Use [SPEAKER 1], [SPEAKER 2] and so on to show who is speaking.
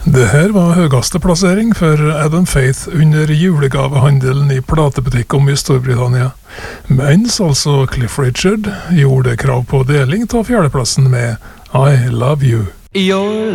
[SPEAKER 1] Det her var høyeste plassering for Adam Faith under julegavehandelen i platebutikkom i Storbritannia, mens altså Cliff Richard gjorde krav på deling av fjerdeplassen med I Love You.
[SPEAKER 2] Your